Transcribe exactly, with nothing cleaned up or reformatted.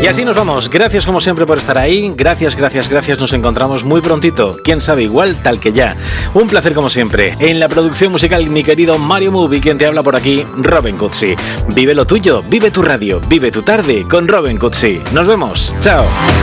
Y así nos vamos. Gracias como siempre por estar ahí. Gracias, gracias, gracias. Nos encontramos muy prontito. Quién sabe, igual tal que ya. Un placer como siempre. En la producción musical, mi querido Mario Movie, quien te habla por aquí, Robin Cutsi. Vive lo tuyo, vive tu radio, vive tu tarde con Robin Cutsi. Nos vemos. Chao.